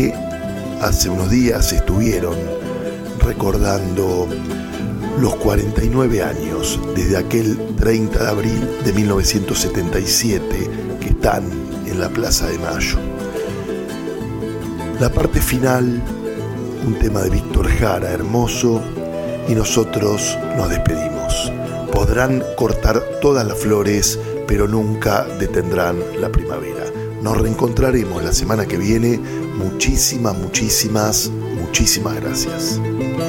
que hace unos días estuvieron recordando los 49 años desde aquel 30 de abril de 1977 que están en la Plaza de Mayo. La parte final, un tema de Víctor Jara, hermoso, y nosotros nos despedimos. Podrán cortar todas las flores, pero nunca detendrán la primavera. Nos reencontraremos la semana que viene. Muchísimas gracias.